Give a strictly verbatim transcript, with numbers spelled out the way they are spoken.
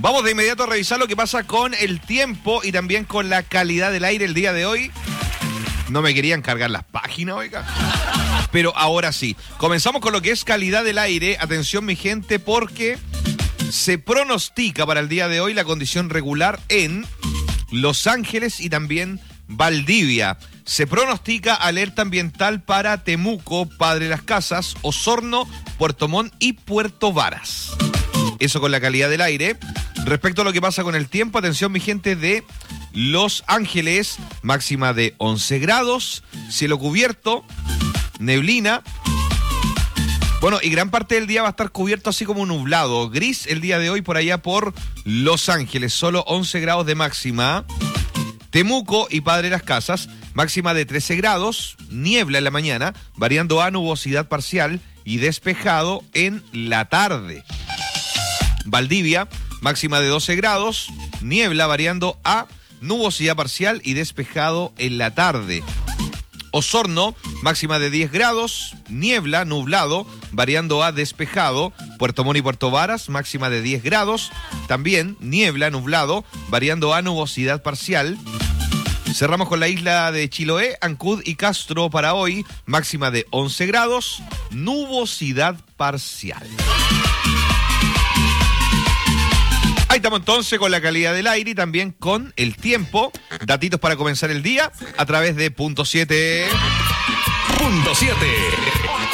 Vamos de inmediato a revisar lo que pasa con el tiempo y también con la calidad del aire el día de hoy. No me querían cargar las páginas, oiga. Pero ahora sí. Comenzamos con lo que es calidad del aire. Atención, mi gente, porque se pronostica para el día de hoy la condición regular en Los Ángeles y también Valdivia. Se pronostica alerta ambiental para Temuco, Padre Las Casas, Osorno, Puerto Montt y Puerto Varas. Eso con la calidad del aire. Respecto a lo que pasa con el tiempo, atención, mi gente, de Los Ángeles, máxima de once grados, cielo cubierto, neblina. Bueno, y gran parte del día va a estar cubierto así como nublado. Gris el día de hoy por allá por Los Ángeles, solo once grados de máxima. Temuco y Padre Las Casas, máxima de trece grados, niebla en la mañana, variando a nubosidad parcial y despejado en la tarde. Valdivia, máxima de doce grados, niebla variando a nubosidad parcial y despejado en la tarde. Osorno, máxima de diez grados, niebla, nublado, variando a despejado. Puerto Montt y Puerto Varas, máxima de diez grados, también niebla, nublado, variando a nubosidad parcial. Cerramos con la isla de Chiloé, Ancud y Castro para hoy, máxima de once grados, nubosidad parcial. Ahí estamos entonces con la calidad del aire y también con el tiempo. Datitos para comenzar el día a través de Punto siete. Punto siete.